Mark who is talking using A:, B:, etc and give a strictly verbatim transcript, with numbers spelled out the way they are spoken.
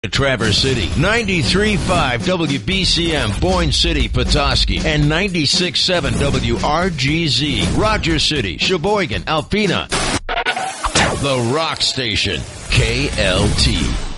A: Traverse City, ninety-three point five W B C M, Boyne City, Petoskey, and ninety-six point seven W R G Z, Rogers City, Sheboygan, Alpena. The Rock Station, K L T.